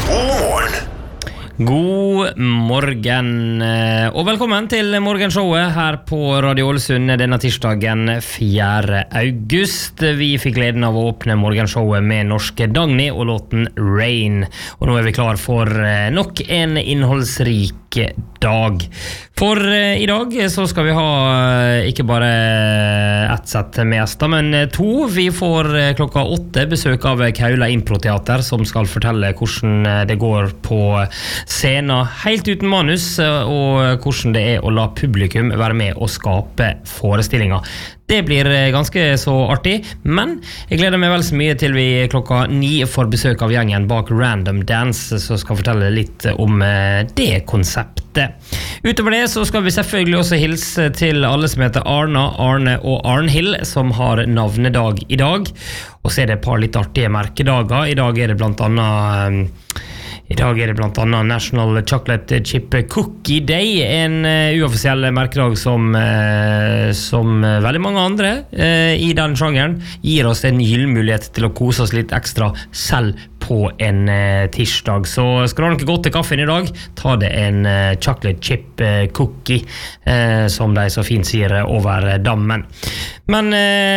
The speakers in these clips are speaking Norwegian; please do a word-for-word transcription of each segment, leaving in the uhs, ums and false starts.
God morgen. God morgen og velkommen til morgenshowet her på Radio Ålesund denne tirsdagen fjerde august. Vi fikk gleden av å åpne morgenshowet med norske Dagny og låten Rain. Og nå er vi klar for nok en innholdsrik dag. For uh, i dag så skal vi ha uh, ikke bare ett sett med gjester, men uh, to. Vi får uh, klokka åtte besøk av Kaula Improteater, som skal fortelle hvordan uh, det går på scenen helt uten manus, uh, og hvordan det er å la publikum være med og skape forestillinger. Det blir ganske så artig, men jeg gleder meg vel så mye til vi klokka ni får besøk av gjengen bak Random Dance, som skal fortelle litt om det konseptet. Utover det så skal vi selvfølgelig også hilse til alle som heter Arna, Arne og Arnhild, som har navnedag i dag. Og så er det et par litt artige merkedager. I dag er det blant annet... I dag er det blant annet National Chocolate Chip Cookie Day, en uh, uoffisiell merkedag som, uh, som uh, veldig mange andre uh, i den sjangeren gir oss en gyllen mulighet til å kose oss litt ekstra selv på en uh, tirsdag. Så skal du ha noe godt til kaffen i dag, ta det en uh, chocolate chip uh, cookie, uh, som de så fint sier uh, over dammen. Men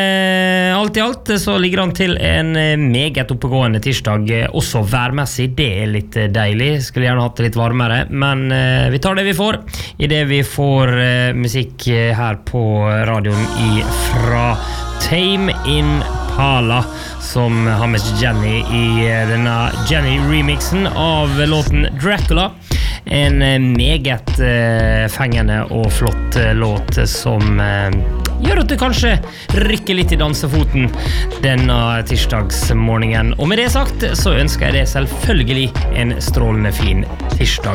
uh, alt i alt så ligger han til en uh, meget oppegående tirsdag, uh, også værmessig. Det er litt uh, deilig, skulle gjerne hatt det litt varmere, men uh, vi tar det vi får. I det vi får uh, musikk uh, her på radioen i fra Tame Impala, som har med Jenny i uh, denne Jenny-remixen av låten Dracula. En uh, meget uh, fengende og flott uh, låt som uh, gjør at du kanskje rykker litt i dansefoten denne tirsdagsmorgenen. Og med det sagt så ønsker jeg det selvfølgelig en strålende fin tirsdag.